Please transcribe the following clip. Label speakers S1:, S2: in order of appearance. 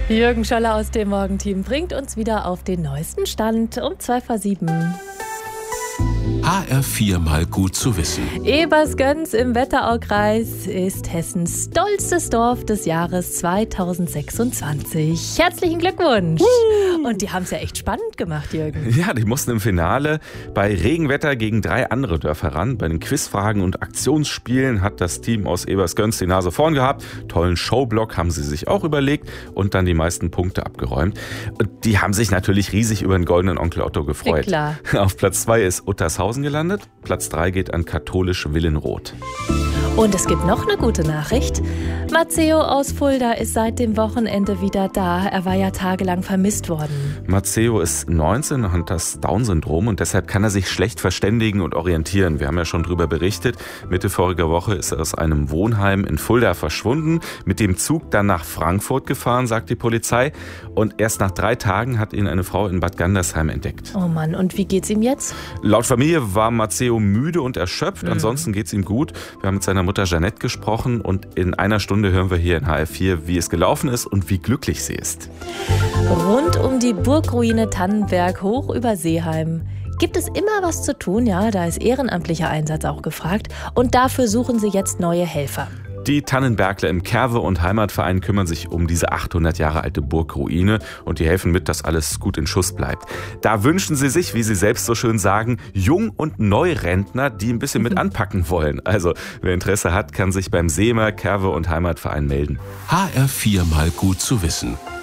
S1: Jürgen Scholler aus dem Morgenteam bringt uns wieder auf den neuesten Stand um 7:02.
S2: HR4 mal gut zu wissen.
S1: Ebersgöns im Wetteraukreis ist Hessens stolzes Dorf des Jahres 2026. Herzlichen Glückwunsch! Und die haben es ja echt spannend gemacht, Jürgen.
S3: Ja, die mussten im Finale bei Regenwetter gegen 3 andere Dörfer ran. Bei den Quizfragen und Aktionsspielen hat das Team aus Ebersgöns die Nase vorn gehabt. Tollen Showblock haben sie sich auch überlegt und dann die meisten Punkte abgeräumt. Und die haben sich natürlich riesig über den goldenen Onkel Otto gefreut.
S1: Ja, klar.
S3: Auf Platz 2 ist Uttershausen gelandet. Platz 3 geht an katholisch Willenroth.
S1: Und es gibt noch eine gute Nachricht. Matteo aus Fulda ist seit dem Wochenende wieder da. Er war ja tagelang vermisst worden.
S3: Matteo ist 19 und hat das Down-Syndrom und deshalb kann er sich schlecht verständigen und orientieren. Wir haben ja schon darüber berichtet. Mitte voriger Woche ist er aus einem Wohnheim in Fulda verschwunden, mit dem Zug dann nach Frankfurt gefahren, sagt die Polizei. Und erst nach 3 Tagen hat ihn eine Frau in Bad Gandersheim entdeckt.
S1: Oh Mann, und wie geht's ihm jetzt?
S3: Laut Familie war Matteo müde und erschöpft. Ansonsten geht's ihm gut. Wir haben mit seiner Mutter Jeanette gesprochen und in einer Stunde hören wir hier in HR4, wie es gelaufen ist und wie glücklich sie ist.
S1: Rund um die Burgruine Tannenberg hoch über Seeheim gibt es immer was zu tun, ja, da ist ehrenamtlicher Einsatz auch gefragt und dafür suchen sie jetzt neue Helfer.
S3: Die Tannenbergler im Kerwe- und Heimatverein kümmern sich um diese 800 Jahre alte Burgruine und die helfen mit, dass alles gut in Schuss bleibt. Da wünschen sie sich, wie sie selbst so schön sagen, Jung- und Neurentner, die ein bisschen mit anpacken wollen. Also wer Interesse hat, kann sich beim Seemer Kerwe- und Heimatverein melden.
S2: HR4 mal gut zu wissen.